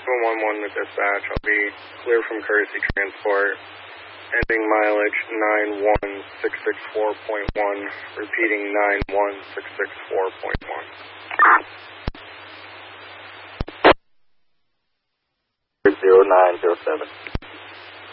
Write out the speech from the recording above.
711 to dispatch. I'll be clear from courtesy transport. Ending mileage 91664.1. Repeating 91664.1. 0907.